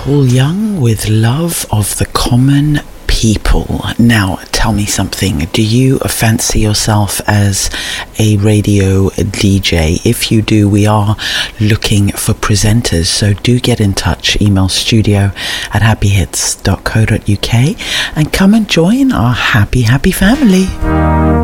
Paul Young with Love of the Common People. Now, tell me something. Do you fancy yourself as a radio DJ? If you do, we are looking for presenters, so do get in touch. Email studio@happyhits.co.uk and come and join our happy family.